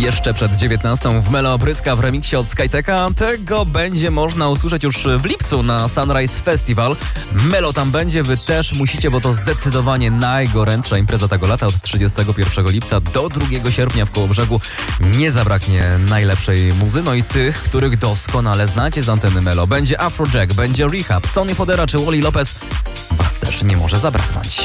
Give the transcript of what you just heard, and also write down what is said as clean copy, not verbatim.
Jeszcze przed 19 w Melo Bryska w remiksie od Skyteka. Tego będzie można usłyszeć już w lipcu na Sunrise Festival. Melo tam będzie, wy też musicie, bo to zdecydowanie najgorętsza impreza tego lata. Od 31 lipca do 2 sierpnia w Kołobrzegu nie zabraknie najlepszej muzy. No i tych, których doskonale znacie z anteny Melo. Będzie Afrojack, będzie Rehab, Sonny Fodera czy Wally Lopez. Was też nie może zabraknąć.